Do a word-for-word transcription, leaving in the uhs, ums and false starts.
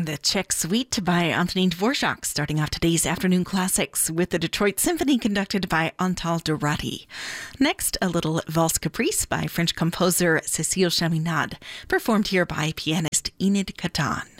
The Czech Suite by Antonín Dvořák, starting off today's afternoon classics with the Detroit Symphony conducted by Antal Dohrady. Next, a little Valse Caprice by French composer Cécile Chaminade, performed here by pianist Enid Catan.